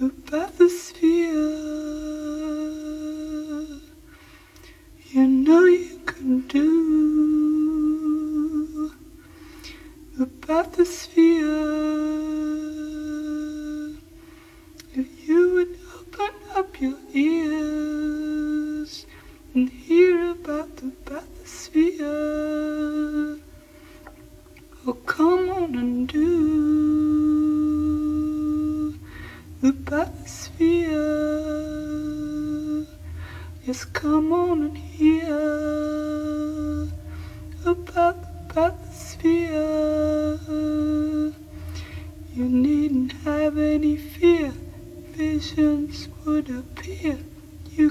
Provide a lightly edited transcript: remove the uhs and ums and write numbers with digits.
the bathysphere. You know you can do the bathysphere. If you would open up your ears and hear about the bathysphere, oh, come on and do the bathysphere. Yes, come on and hear about the bathysphere. You needn't have any fear, visions would appear.